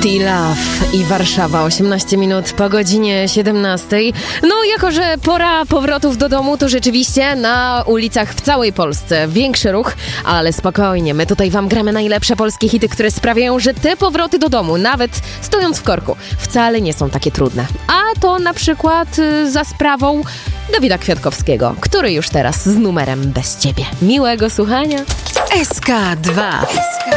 T-Love i Warszawa, 18 minut po godzinie 17. No, jako że pora powrotów do domu, to rzeczywiście na ulicach w całej Polsce większy ruch, ale spokojnie, my tutaj wam gramy najlepsze polskie hity, które sprawiają, że te powroty do domu, nawet stojąc w korku, wcale nie są takie trudne. A to na przykład za sprawą Dawida Kwiatkowskiego, który już teraz z numerem Bez Ciebie. Miłego słuchania. SK2.